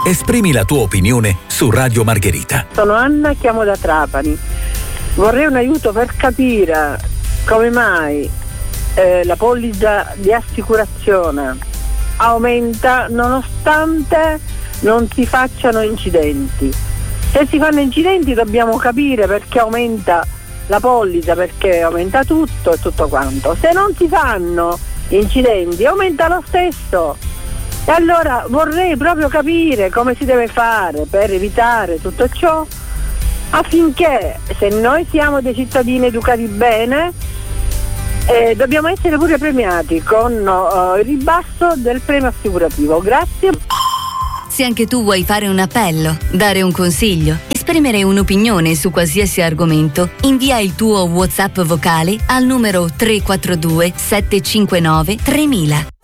Esprimi la tua opinione su Radio Margherita. Sono Anna, chiamo da Trapani. Vorrei un aiuto per capire come mai la polizza di assicurazione aumenta nonostante non si facciano incidenti. Se si fanno incidenti dobbiamo capire perché aumenta la polizza, perché aumenta tutto e tutto quanto. Se non si fanno incidenti aumenta lo stesso. E allora vorrei proprio capire come si deve fare per evitare tutto ciò, affinché, se noi siamo dei cittadini educati bene, dobbiamo essere pure premiati con il ribasso del premio assicurativo. Grazie. Se anche tu vuoi fare un appello, dare un consiglio, esprimere un'opinione su qualsiasi argomento, invia il tuo WhatsApp vocale al numero 342 759 3000.